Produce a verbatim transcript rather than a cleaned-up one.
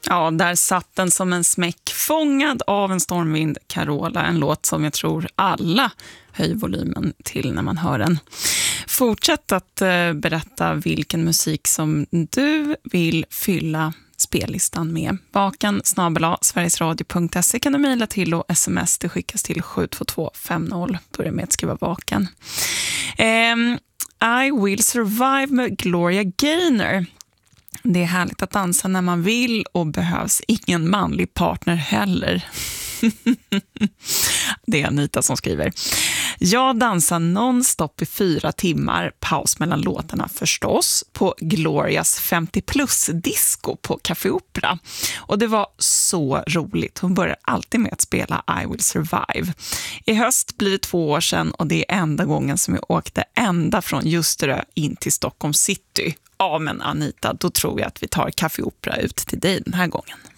Ja, där satt den som en smäck, fångad av en stormvind, Carola. En låt som jag tror alla höjer volymen till när man hör den. Fortsätt att eh, berätta vilken musik som du vill fylla spellistan med. Vaken snabel-a sverigesradio punkt se kan du mejla till och sms. Det skickas till sju två två fem noll. Börja med att skriva vaken. Eh, I Will Survive med Gloria Gaynor. Det är härligt att dansa när man vill och behövs ingen manlig partner heller. Det är Anita som skriver. Jag dansar nonstop i fyra timmar, paus mellan låtarna förstås, på Glorias femtio plus disco på Café Opera. Och det var så roligt. Hon börjar alltid med att spela I Will Survive. I höst blir det två år sedan och det är enda gången som jag åkte ända från Ljusterö in till Stockholm city. Ja men Anita, då tror jag att vi tar Café Opera ut till dig den här gången.